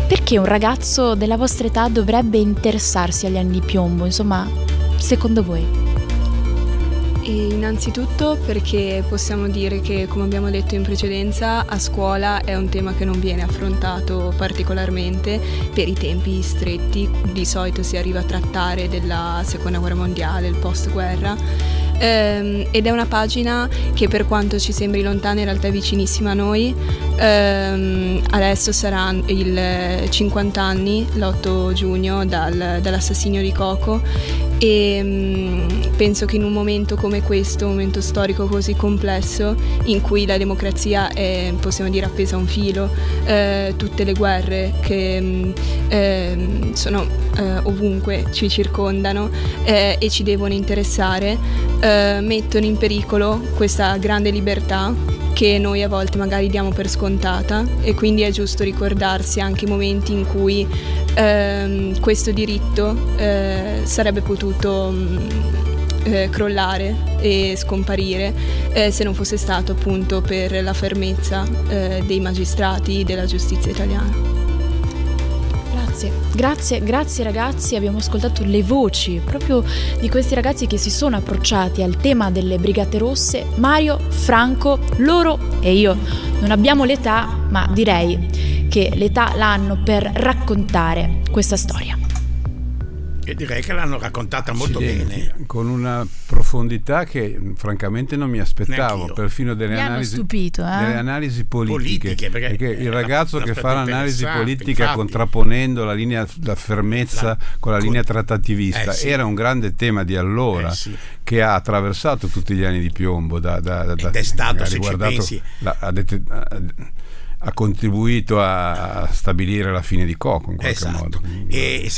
perché un ragazzo della vostra età dovrebbe interessarsi agli anni di piombo, insomma, secondo voi? E innanzitutto perché possiamo dire che, come abbiamo detto in precedenza, a scuola è un tema che non viene affrontato particolarmente per i tempi stretti. Di solito si arriva a trattare della Seconda Guerra Mondiale, il post-guerra, ed è una pagina che, per quanto ci sembri lontana, in realtà è vicinissima a noi. Adesso sarà il 50 anni, l'8 giugno, dall'assassinio di Coco, e penso che in un momento come questo, un momento storico così complesso, in cui la democrazia è, possiamo dire, appesa a un filo, tutte le guerre che sono ovunque, ci circondano e ci devono interessare, mettono in pericolo questa grande libertà che noi a volte magari diamo per scontata, e quindi è giusto ricordarsi anche i momenti in cui questo diritto sarebbe potuto crollare e scomparire se non fosse stato appunto per la fermezza dei magistrati della giustizia italiana. Grazie ragazzi, abbiamo ascoltato le voci proprio di questi ragazzi che si sono approcciati al tema delle Brigate Rosse. Mario, Franco, loro e io non abbiamo l'età, ma direi che l'età l'hanno per raccontare questa storia. E direi che l'hanno raccontata molto bene, con una profondità che francamente non mi aspettavo. Neanch'io. Perfino delle analisi politiche, perché il ragazzo che fa l'analisi politica, infatti, contrapponendo la fermezza con la linea trattativista, era un grande tema di allora, che ha attraversato tutti gli anni di piombo, ed è stato, se ci pensi, ha contribuito a stabilire la fine di Coco in qualche modo. E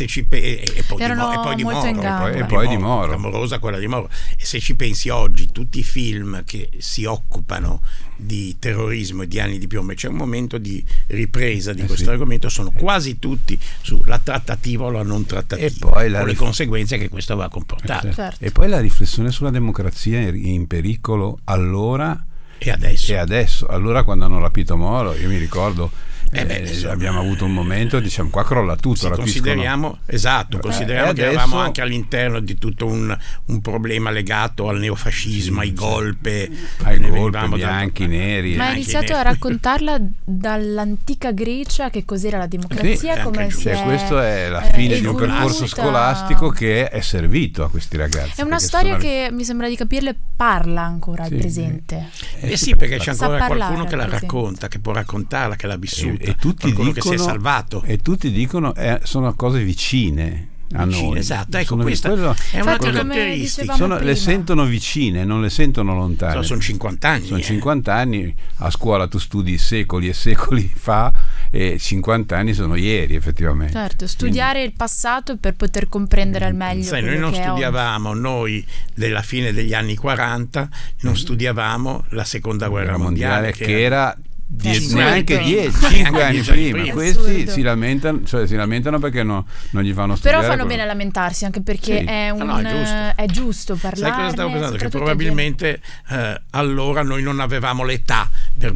poi di Moro, clamorosa quella di Moro. E se ci pensi oggi, tutti i film che si occupano di terrorismo e di anni di piombo, c'è un momento di ripresa di questo argomento, sono quasi tutti sulla trattativa o la non trattativa, e poi con le conseguenze che questo va a comportare. Certo. E poi la riflessione sulla democrazia in pericolo allora e adesso. Allora, quando hanno rapito Moro, io mi ricordo, abbiamo avuto un momento, diciamo, qua crolla tutto. Consideriamo che eravamo anche all'interno di tutto un problema legato al neofascismo, ai golpe, bianchi, neri. Ma ha iniziato a raccontarla dall'antica Grecia, che cos'era la democrazia, questa è la fine di un percorso scolastico che è servito a questi ragazzi. È una storia che mi sembra di capirle parla ancora al presente. Perché c'è ancora qualcuno che la racconta, che può raccontarla, che l'ha vissuta, e tutti dicono che si è salvato, e tutti dicono sono cose vicine a noi. Esatto, ecco, questa è una caratteristica. Le sentono vicine, non le sentono lontane. Sono 50 anni. Sono 50 anni, a scuola tu studi secoli e secoli fa, e 50 anni sono ieri, effettivamente. Certo, studiare il passato per poter comprendere al meglio. Noi non studiavamo, noi della fine degli anni 40 non studiavamo la Seconda Guerra Mondiale, che era neanche 5 anni prima. Questi si lamentano perché non gli fanno studiare. Però fanno bene a lamentarsi, anche perché è giusto parlarne. Sai cosa stavo pensando? Che probabilmente allora noi non avevamo l'età per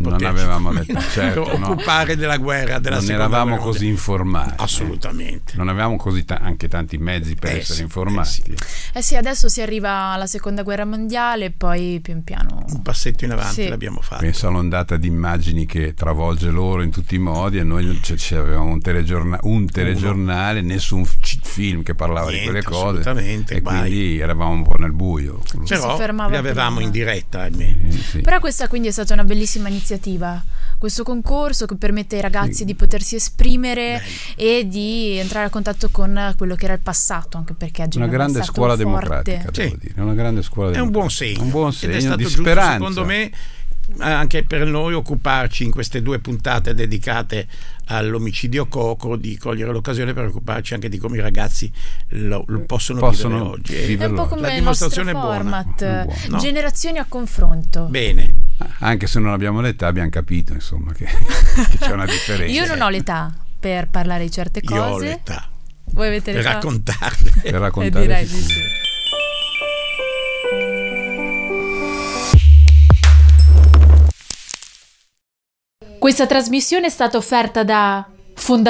occupare della guerra, della non seconda eravamo guerra così informati. Assolutamente. Non avevamo così anche tanti mezzi per essere informati. Adesso si arriva alla Seconda Guerra Mondiale, poi pian piano un passetto in avanti l'abbiamo fatto. Penso all'ondata di immagini che travolge loro in tutti i modi, e noi avevamo un telegiornale, nessun film che parlava di quelle cose, e quindi eravamo un po' nel buio. Però li avevamo in diretta. Però questa quindi è stata una bellissima iniziativa, questo concorso che permette ai ragazzi di potersi esprimere e di entrare a contatto con quello che era il passato, anche perché una grande scuola democratica, devo dire. Una grande scuola democratica. È un buon segno di speranza, secondo me, anche per noi occuparci in queste 2 puntate dedicate all'omicidio Coco, di cogliere l'occasione per occuparci anche di come i ragazzi lo possono vivere oggi. È un po' come la il nostro format, generazioni a confronto. Bene. Anche se non abbiamo l'età, abbiamo capito, insomma, che c'è una differenza. Io non ho l'età per parlare di certe cose. Io ho l'età. Voi avete per l'età? Raccontarle. Per raccontarle. Direi di sì. Questa trasmissione è stata offerta da Fondazione